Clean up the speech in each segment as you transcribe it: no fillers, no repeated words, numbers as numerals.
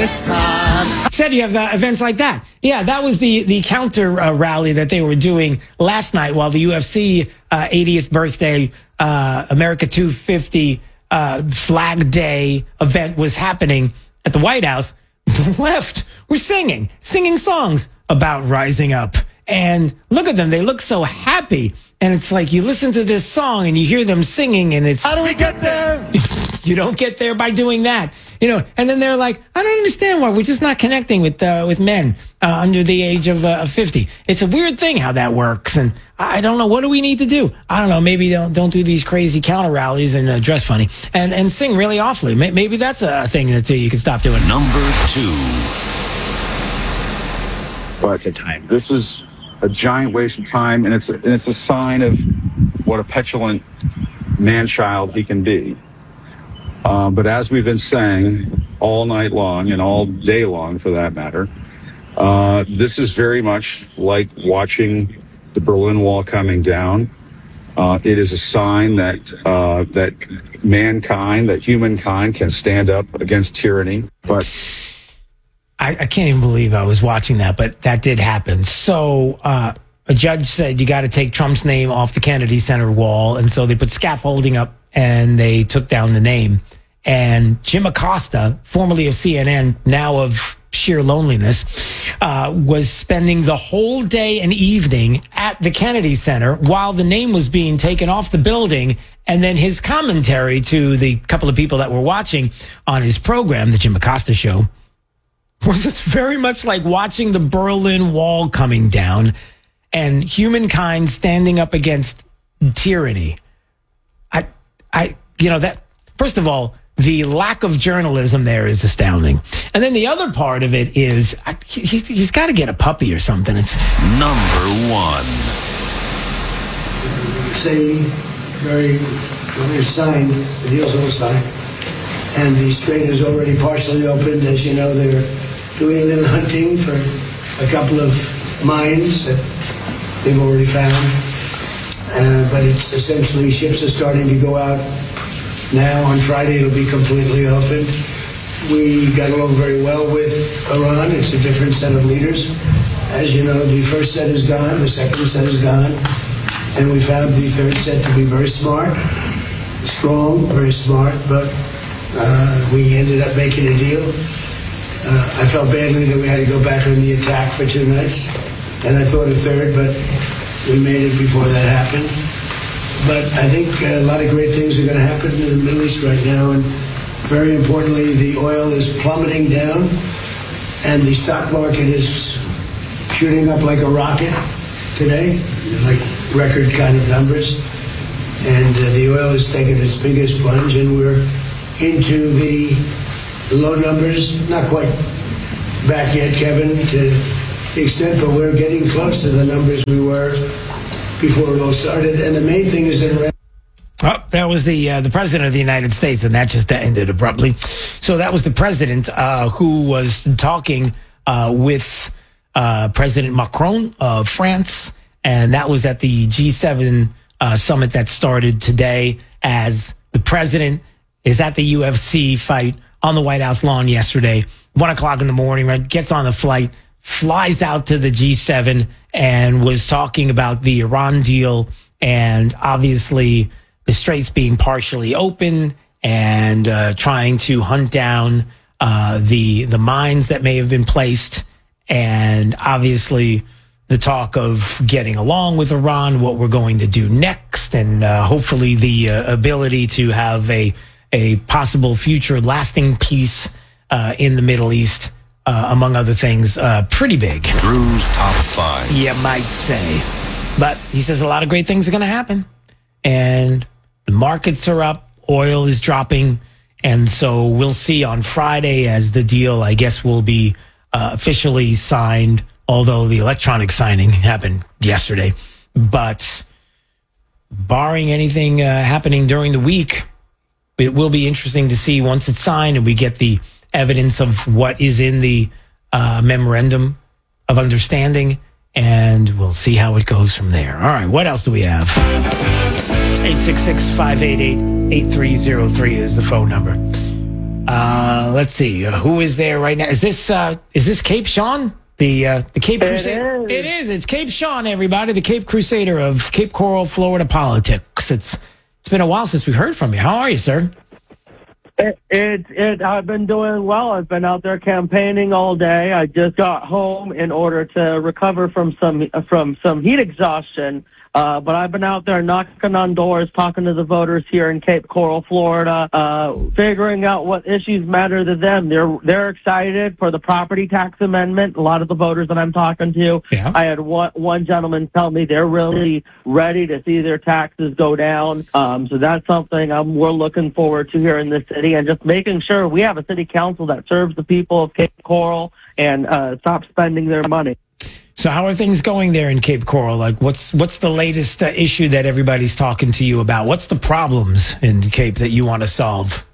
this time. Said you have events like that. Yeah, that was the counter rally that they were doing last night while the UFC 80th birthday America 250 Flag Day event was happening at the White House. The left were singing songs about rising up. And look at them. They look so happy. And it's like you listen to this song and you hear them singing and it's... How do we get there? You don't get there by doing that. You know, and then they're like, I don't understand why we're just not connecting with men under the age of 50. It's a weird thing how that works. And I don't know. What do we need to do? I don't know. Maybe don't do these crazy counter rallies and dress funny and sing really awfully. Maybe that's a thing that you can stop doing. Number 2. But this is a giant waste of time, and it's a sign of what a petulant man-child he can be. But as we've been saying all night long, and all day long for that matter, this is very much like watching the Berlin Wall coming down. It is a sign that mankind, that humankind can stand up against tyranny. But I can't even believe I was watching that, but that did happen. So a judge said you got to take Trump's name off the Kennedy Center wall. And so they put scaffolding up and they took down the name. And Jim Acosta, formerly of CNN, now of sheer loneliness, was spending the whole day and evening at the Kennedy Center while the name was being taken off the building. And then his commentary to the couple of people that were watching on his program, the Jim Acosta Show, was it's very much like watching the Berlin Wall coming down and humankind standing up against tyranny. That, first of all, the lack of journalism there is astounding. And then the other part of it is he's got to get a puppy or something. It's just... Number 1. Say, when it's signed, the deal's all signed, and the strait is already partially opened. As you know, they're doing a little hunting for a couple of mines that they've already found. But it's essentially, ships are starting to go out now. On Friday, it'll be completely open. We got along very well with Iran. It's a different set of leaders. As you know, the first set is gone, the second set is gone, and we found the third set to be very smart, strong, very smart, but we ended up making a deal. I felt badly that we had to go back on the attack for 2 nights, and I thought a third, but we made it before that happened. But I think a lot of great things are going to happen in the Middle East right now, and very importantly, the oil is plummeting down, and the stock market is shooting up like a rocket today, like record kind of numbers, and the oil has taken its biggest plunge, and we're into the low numbers, not quite back yet, Kevin, to the extent, but we're getting close to the numbers we were before it all started. And the main thing is that... Oh, that was the president of the United States, and that just ended abruptly. So that was the president who was talking with President Macron of France, and that was at the G7 summit that started today, as the president is at the UFC fight on the White House lawn yesterday, 1 o'clock in the morning, right? Gets on the flight, flies out to the G7 and was talking about the Iran deal and obviously the straits being partially open and trying to hunt down the mines that may have been placed, and obviously the talk of getting along with Iran, what we're going to do next, and hopefully the ability to have a possible future lasting peace in the Middle East, among other things. Pretty big. Drew's Top 5. You might say. But he says a lot of great things are going to happen. And the markets are up. Oil is dropping. And so we'll see on Friday as the deal, I guess, will be officially signed, although the electronic signing happened yesterday. But barring anything happening during the week, it will be interesting to see once it's signed and we get the evidence of what is in the memorandum of understanding, and we'll see how it goes from there. All right, what else do we have? 866-588-8303 is the phone number. Let's see. Who is there right now? Is this Cape Sean? The Cape Crusader? It is. It's Cape Sean, everybody. The Cape Crusader of Cape Coral, Florida politics. It's been a while since we heard from you. How are you, sir? I've been doing well. I've been out there campaigning all day. I just got home in order to recover from some heat exhaustion. But I've been out there knocking on doors, talking to the voters here in Cape Coral, Florida, figuring out what issues matter to them. They're excited for the property tax amendment. A lot of the voters that I'm talking to, yeah. I had one gentleman tell me they're really ready to see their taxes go down. So that's something we're looking forward to here in this city, and just making sure we have a city council that serves the people of Cape Coral and stop spending their money. So how are things going there in Cape Coral? Like, what's the latest issue that everybody's talking to you about? What's the problems in Cape that you want to solve?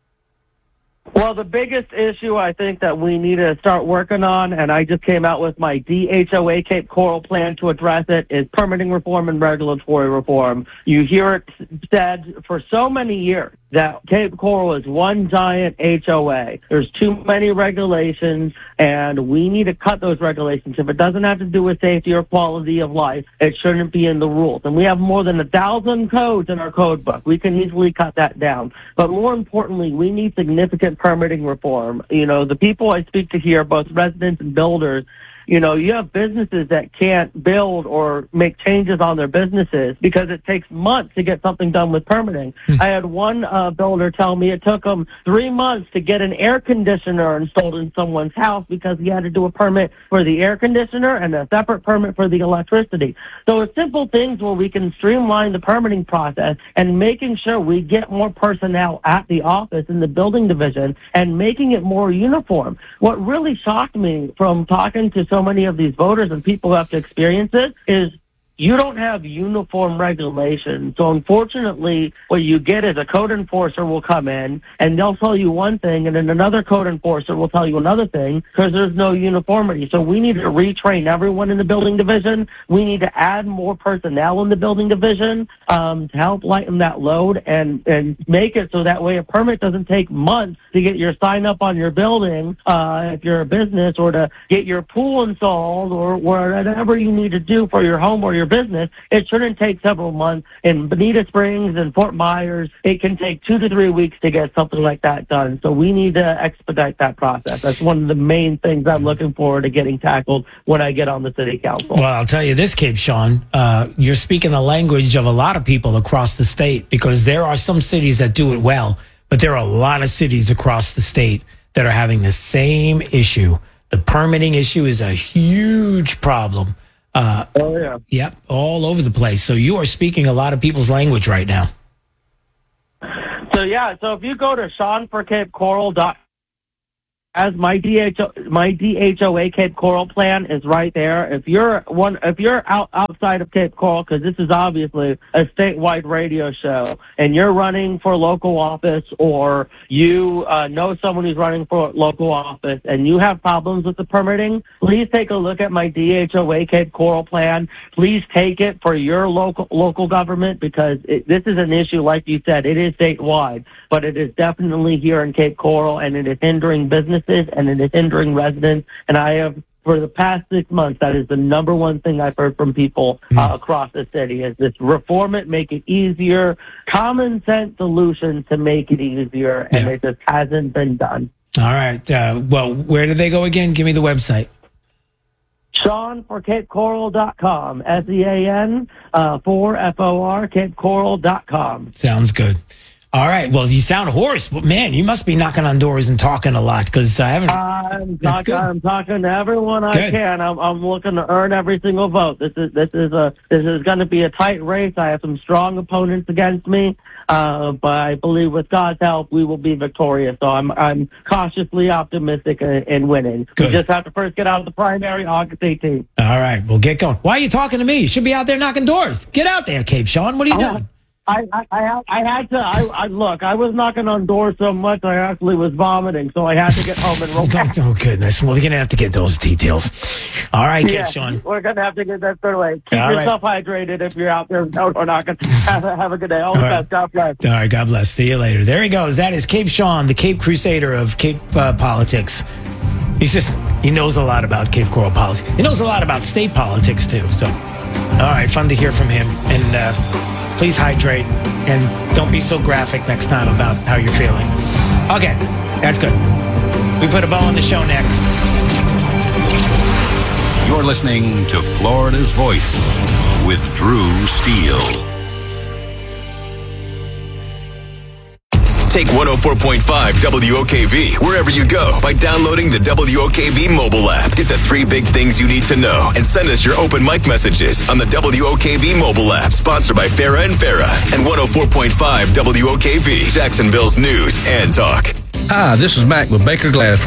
Well, the biggest issue I think that we need to start working on, and I just came out with my DHOA Cape Coral plan to address it, is permitting reform and regulatory reform. You hear it said for so many years that Cape Coral is one giant HOA. There's too many regulations, and we need to cut those regulations. If it doesn't have to do with safety or quality of life, it shouldn't be in the rules. And we have more than 1,000 codes in our code book. We can easily cut that down. But more importantly, we need significant permitting reform. You know, the people I speak to here, both residents and builders, you know, you have businesses that can't build or make changes on their businesses because it takes months to get something done with permitting. I had one builder tell me it took him 3 months to get an air conditioner installed in someone's house because he had to do a permit for the air conditioner and a separate permit for the electricity. So it's simple things where we can streamline the permitting process and making sure we get more personnel at the office in the building division and making it more uniform. What really shocked me from talking to so many of these voters and people who have to experience it is you don't have uniform regulations. So unfortunately, what you get is a code enforcer will come in and they'll tell you one thing, and then another code enforcer will tell you another thing because there's no uniformity. So we need to retrain everyone in the building division. We need to add more personnel in the building division to help lighten that load and make it so that way a permit doesn't take months to get your sign up on your building if you're a business, or to get your pool installed, or whatever you need to do for your home or your business. It shouldn't take several months. In Bonita Springs and Fort Myers, it can take 2 to 3 weeks to get something like that done. So we need to expedite that process. That's one of the main things I'm looking forward to getting tackled when I get on the city council. Well, I'll tell you this, Cape Sean, you're speaking the language of a lot of people across the state, because there are some cities that do it well, but there are a lot of cities across the state that are having the same issue. The permitting issue is a huge problem. Yep, all over the place. So you are speaking a lot of people's language right now. So if you go to SeanForCapeCoral.com, as my DHOA Cape Coral plan is right there. If you're outside of Cape Coral, because this is obviously a statewide radio show, and you're running for local office, or you know someone who's running for local office, and you have problems with the permitting, please take a look at my DHOA Cape Coral plan. Please take it for your local government, because this is an issue, like you said, it is statewide, but it is definitely here in Cape Coral, and it is hindering businesses, and it is hindering residents. And I have, for the past 6 months, that is the number one thing I've heard from people across the city, is this: reform it, make it easier, common sense solution to make it easier, and it just hasn't been done. All right. Well, where do they go again? Give me the website. SeanForCapeCoral.com, SEAN for FOR, CapeCoral.com. Sounds good. All right. Well, you sound hoarse, but man, you must be knocking on doors and talking a lot, because I haven't. I'm talking to everyone I can. I'm looking to earn every single vote. This is going to be a tight race. I have some strong opponents against me, but I believe with God's help we will be victorious. So I'm cautiously optimistic in winning. Good. We just have to first get out of the primary August 18th. All right. Well, get going. Why are you talking to me? You should be out there knocking doors. Get out there, Cape Sean. What are you doing? I had to. Look, I was knocking on doors so much I actually was vomiting, so I had to get home and roll back. Oh, goodness. Well, you're going to have to get those details. All right, Cape Sean. We're going to have to get that straight away. Keep yourself hydrated if you're out there. No, we're not going to have a good day. All the best. God bless. All right, God bless. See you later. There he goes. That is Cape Sean, the Cape Crusader of Cape politics. He knows a lot about Cape Coral politics. He knows a lot about state politics, too. So, all right, fun to hear from him. And please hydrate and don't be so graphic next time about how you're feeling. Okay, that's good. We put a bow on the show next. You're listening to Florida's Voice with Drew Steele. Take 104.5 WOKV wherever you go by downloading the WOKV mobile app. Get the 3 big things you need to know and send us your open mic messages on the WOKV mobile app. Sponsored by Farah and Farah and 104.5 WOKV, Jacksonville's news and talk. Hi, this is Mac with Baker Glass.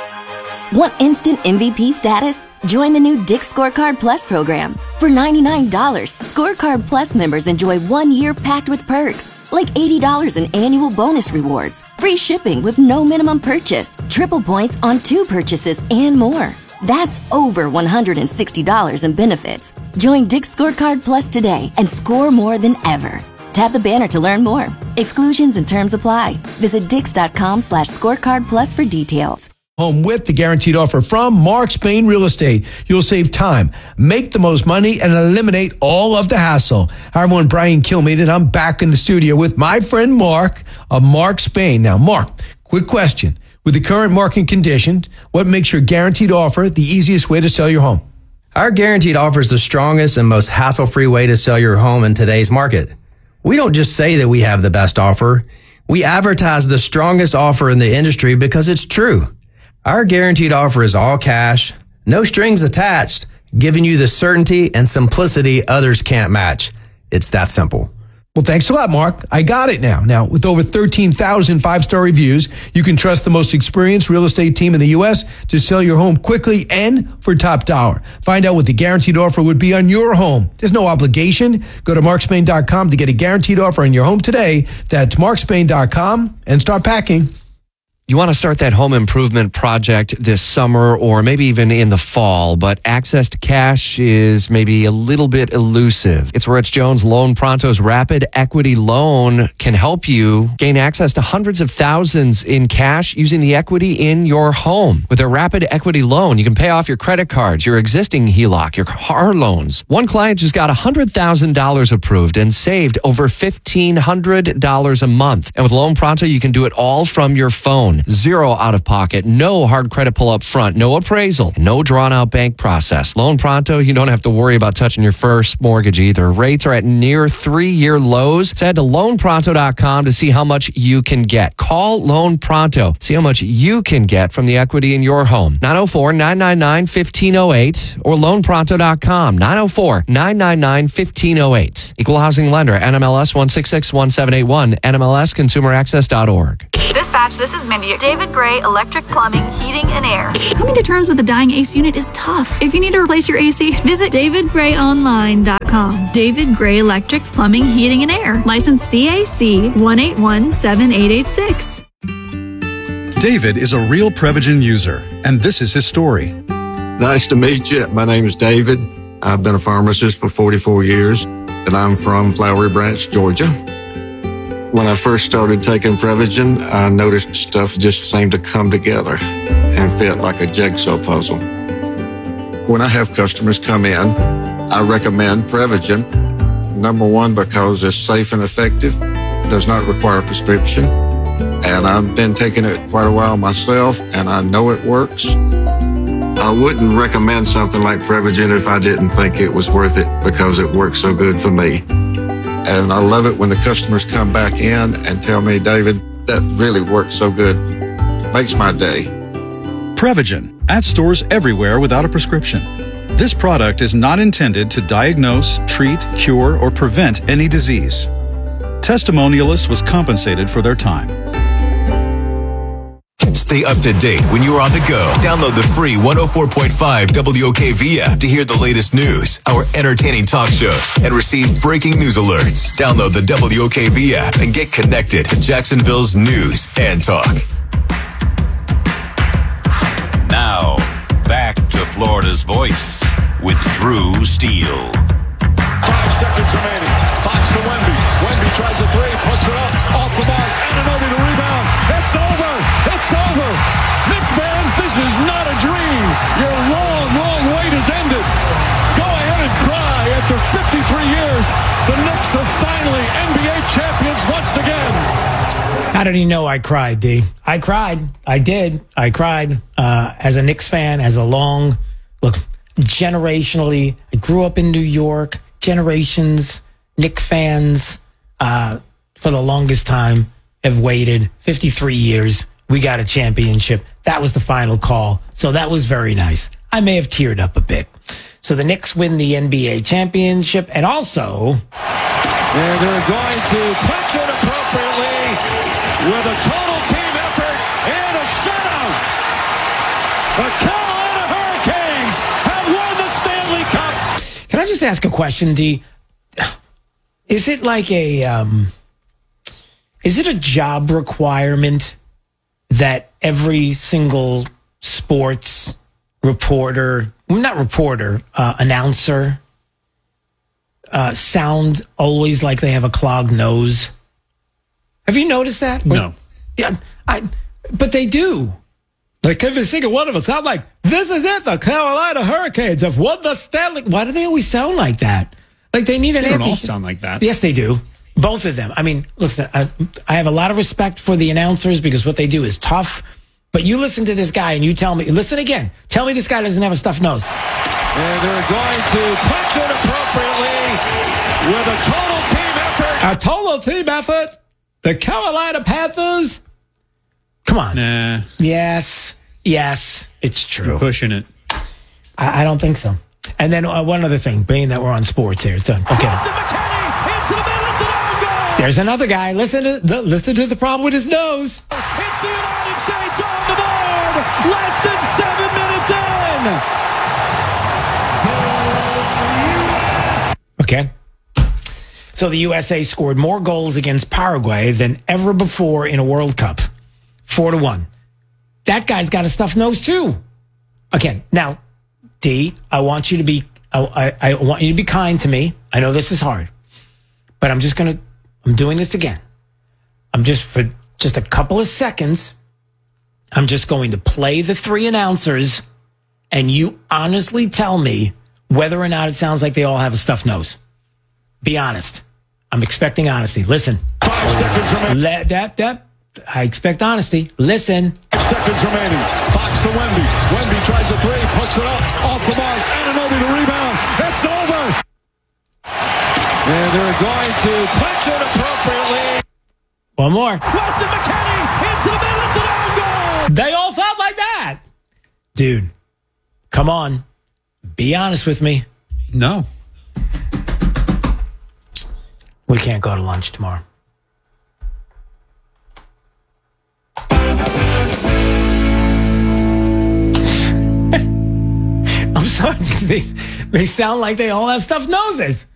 Want instant MVP status? Join the new Dick's Scorecard Plus program. For $99, Scorecard Plus members enjoy 1 year packed with perks. Like $80 in annual bonus rewards, free shipping with no minimum purchase, triple points on 2 purchases, and more. That's over $160 in benefits. Join Dick's Scorecard Plus today and score more than ever. Tap the banner to learn more. Exclusions and terms apply. Visit Dix.com/scorecard plus for details. Home with the guaranteed offer from Mark Spain Real Estate. You'll save time, make the most money, and eliminate all of the hassle. Hi, everyone. Brian Kilmeade, and I'm back in the studio with my friend Mark of Mark Spain. Now, Mark, quick question. With the current market conditions, what makes your guaranteed offer the easiest way to sell your home? Our guaranteed offer is the strongest and most hassle-free way to sell your home in today's market. We don't just say that we have the best offer. We advertise the strongest offer in the industry because it's true. Our guaranteed offer is all cash, no strings attached, giving you the certainty and simplicity others can't match. It's that simple. Well, thanks a lot, Mark. I got it now. Now, with over 13,000 5-star reviews, you can trust the most experienced real estate team in the U.S. to sell your home quickly and for top dollar. Find out what the guaranteed offer would be on your home. There's no obligation. Go to markspain.com to get a guaranteed offer on your home today. That's markspain.com and start packing. You want to start that home improvement project this summer or maybe even in the fall, but access to cash is maybe a little bit elusive. It's where Rich Jones Loan Pronto's Rapid Equity Loan can help you gain access to hundreds of thousands in cash using the equity in your home. With a Rapid Equity Loan, you can pay off your credit cards, your existing HELOC, your car loans. One client just got $100,000 approved and saved over $1,500 a month. And with Loan Pronto, you can do it all from your phone. Zero out of pocket, no hard credit pull up front, no appraisal, no drawn out bank process. Loan Pronto, you don't have to worry about touching your first mortgage either. Rates are at near 3-year lows. So head to loanpronto.com to see how much you can get. Call Loan Pronto. See how much you can get from the equity in your home. 904-999-1508 or loanpronto.com. 904-999-1508. Equal housing lender, NMLS 1661781, NMLSconsumeraccess.org. Dispatch, this is Mindy. David Gray Electric Plumbing, Heating and Air. Coming to terms with a dying AC unit is tough. If you need to replace your AC, visit davidgrayonline.com. David Gray Electric Plumbing, Heating and Air. License CAC 1817886. David is a real Prevagen user, and this is his story. Nice to meet you. My name is David. I've been a pharmacist for 44 years, and I'm from Flowery Branch, Georgia. When I first started taking Prevagen, I noticed stuff just seemed to come together and fit like a jigsaw puzzle. When I have customers come in, I recommend Prevagen. Number one, because it's safe and effective, does not require a prescription, and I've been taking it quite a while myself, and I know it works. I wouldn't recommend something like Prevagen if I didn't think it was worth it because it works so good for me. And I love it when the customers come back in and tell me, David, that really worked so good. Makes my day. Prevagen, at stores everywhere without a prescription. This product is not intended to diagnose, treat, cure, or prevent any disease. Testimonialist was compensated for their time. Stay up to date when you're on the go. Download the free 104.5 WOKV app to hear the latest news, our entertaining talk shows, and receive breaking news alerts. Download the WOKV app and get connected to Jacksonville's news and talk. Now, back to Florida's Voice with Drew Steele. 5 seconds remaining. Fox to Wemby. Wemby tries a three, puts it up, off the mark. Anunoby to rebound. It's over. It's over. Knicks fans, this is not a dream. Your long, long wait has ended. Go ahead and cry. After 53 years, the Knicks are finally NBA champions once again. How did he know I cried, D? I cried. I did. I cried as a Knicks fan, generationally. I grew up in New York. Generations, Knicks fans, for the longest time, have waited 53 years. We got a championship. That was the final call. So that was very nice. I may have teared up a bit. So the Knicks win the NBA championship, and also... And they're going to clinch it appropriately with a total team effort and a shutout. The Carolina Hurricanes have won the Stanley Cup. Can I just ask a question, D? Is it like is it a job requirement that every single sports announcer sound always like they have a clogged nose? Have you noticed that? No. Yeah, but they do. Like every single one of them sound like, this is it, the Carolina Hurricanes have won the Stanley. Why do they always sound like that? Like they need an They don't all sound like that. Yes, they do. Both of them. I mean, look, I have a lot of respect for the announcers because what they do is tough. But you listen to this guy and you tell me, listen again, tell me this guy doesn't have a stuffed nose. And they're going to clinch it appropriately with a total team effort. A total team effort. The Carolina Panthers. Come on. Nah. Yes, it's true. You're pushing it. I don't think so. And then one other thing, being that we're on sports here. So, okay. There's another guy. Listen to the problem with his nose. It's the United States on the board. Less than 7 minutes in. Okay. So the USA scored more goals against Paraguay than ever before in a World Cup. 4-1. That guy's got a stuffed nose too. Okay. Now, D, I want you to be kind to me. I know this is hard, but I'm doing this again. For a couple of seconds, I'm just going to play the three announcers and you honestly tell me whether or not it sounds like they all have a stuffed nose. Be honest. I'm expecting honesty. Listen. 5 seconds remaining. I expect honesty. Listen. 5 seconds remaining. Fox to Wemby. Wemby tries a three, puts it up, off the mark. Anunoby to rebound. It's over. And they're going to clinch it appropriately. One more. Weston McKennie into the middle. It's an own goal. They all sound like that. Dude, come on. Be honest with me. No. We can't go to lunch tomorrow. I'm sorry. They sound like they all have stuffed noses.